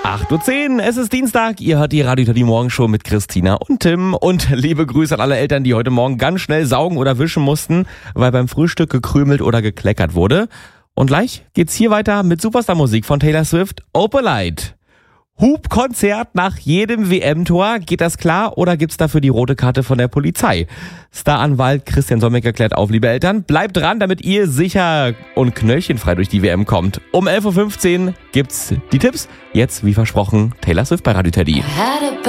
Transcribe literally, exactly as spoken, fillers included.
acht Uhr zehn, es ist Dienstag, ihr hört die Radio Teddy Morgenshow mit Christina und Tim. Und liebe Grüße an alle Eltern, die heute Morgen ganz schnell saugen oder wischen mussten, weil beim Frühstück gekrümelt oder gekleckert wurde. Und gleich geht's hier weiter mit Superstar-Musik von Taylor Swift, Opalite. Hupkonzert nach jedem W M-Tor, geht das klar oder gibt's dafür die rote Karte von der Polizei? Staranwalt Christian Solmecke klärt auf, liebe Eltern. Bleibt dran, damit ihr sicher und knöllchenfrei durch die W M kommt. Um elf Uhr fünfzehn gibt's die Tipps. Jetzt, wie versprochen, Taylor Swift bei Radio Teddy.